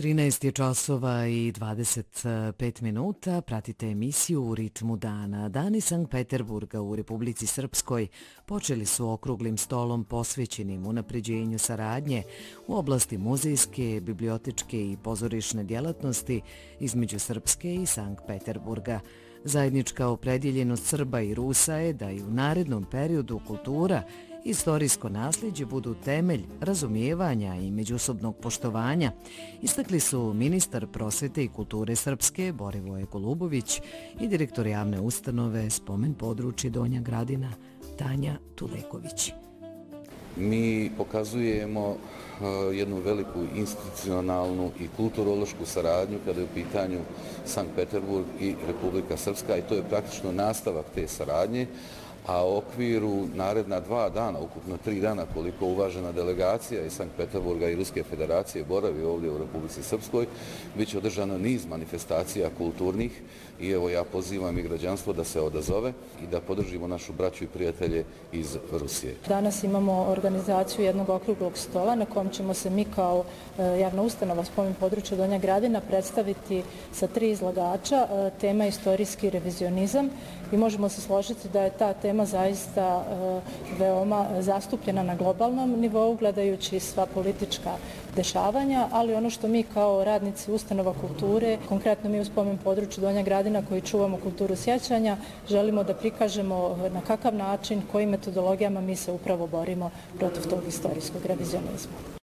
13 je časova i 25 minuta. Pratite emisiju U ritmu dana. Dani Sankt Peterburga u Republici Srpskoj počeli su okruglim stolom posvećenim unapređenju saradnje u oblasti muzejske, bibliotečke i pozorišne djelatnosti između Srpske i Sankt Peterburga. Zajednička opredjeljenost Srba i Rusa je da i u narednom periodu kultura i istorijsko nasljeđe budu temelj razumijevanja i međusobnog poštovanja, istakli su ministar prosvete i kulture Srpske Borivoje Golubović i direktor javne ustanove Spomen područje Donja Gradina Tanja Tuleković. Mi pokazujemo jednu veliku institucionalnu i kulturološku saradnju kada je u pitanju Sankt Peterburg i Republika Srpska i to je praktično nastavak te saradnje, a u okviru naredna 2 dana, ukupno 3 dana koliko uvažena delegacija iz Sankt Peterburga i Ruske federacije boravi ovdje u Republici Srpskoj, bit će održano niz manifestacija kulturnih i evo ja pozivam i građanstvo da se odazove i da podržimo našu braću i prijatelje iz Rusije. Danas imamo organizaciju jednog okruglog stola na kom ćemo se mi kao javna ustanova Spomen područja Donja Gradina predstaviti sa 3 izlagača. Tema je istorijski revizionizam i možemo se složiti da je ta tema zaista veoma zastupljena na globalnom nivou, gledajući sva politička dešavanja, ali ono što mi kao radnici ustanova kulture, konkretno mi u Spomen području Donja Gradina koji čuvamo kulturu sjećanja, želimo da prikažemo na kakav način, kojim metodologijama mi se upravo borimo protiv tog istorijskog revizionizma.